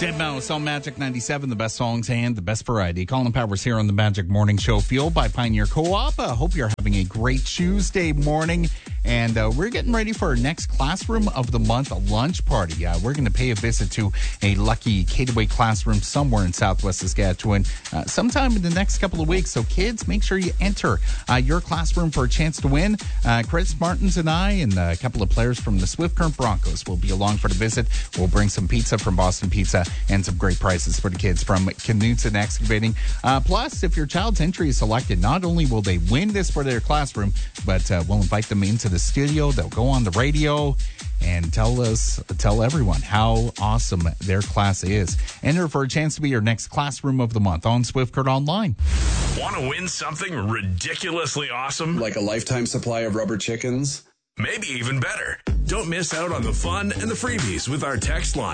Deadmau5 on Magic 97, the best songs and the best variety. Colin Powers here on the Magic Morning Show, fueled by Pioneer Co-op. Hope you're having a great Tuesday morning. And we're getting ready for our next Classroom of the Month lunch party. We're going to pay a visit to a lucky K-2 classroom somewhere in Southwest Saskatchewan sometime in the next couple of weeks. So kids, make sure you enter your classroom for a chance to win. Chris Martins and I and a couple of players from the Swift Current Broncos will be along for the visit. We'll bring some pizza from Boston Pizza and some great prizes for the kids from Knutson Excavating. Plus, if your child's entry is selected, not only will they win this for their classroom, but we'll invite them into the studio. They'll go on the radio and tell everyone how awesome their class is. Enter for a chance to be your next Classroom of the Month on Swift Current Online. Want to win something ridiculously awesome? Like a lifetime supply of rubber chickens? Maybe even better. Don't miss out on the fun and the freebies with our text line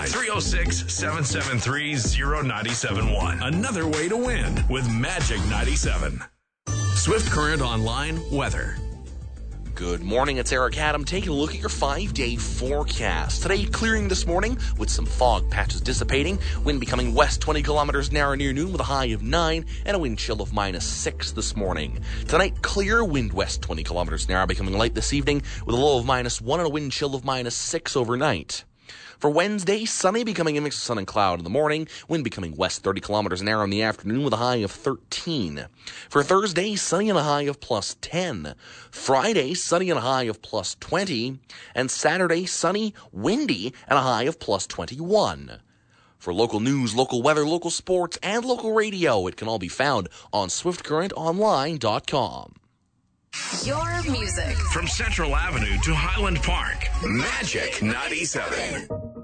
306-773-0971. Another way to win with Magic 97. Swift Current Online weather. Good morning, it's Eric Adam taking a look at your 5-day forecast. Today, clearing this morning with some fog patches dissipating. Wind becoming west 20 kilometers an hour near noon with a high of 9 and a wind chill of -6 this morning. Tonight, clear, wind west 20 kilometers an hour becoming light this evening with a low of -1 and a wind chill of -6 overnight. For Wednesday, sunny, becoming a mix of sun and cloud in the morning, wind becoming west 30 kilometers an hour in the afternoon with a high of 13. For Thursday, sunny and a high of +10. Friday, sunny and a high of +20. And Saturday, sunny, windy, and a high of +21. For local news, local weather, local sports, and local radio, it can all be found on SwiftCurrentOnline.com. Your music. From Central Avenue to Highland Park, Magic 97.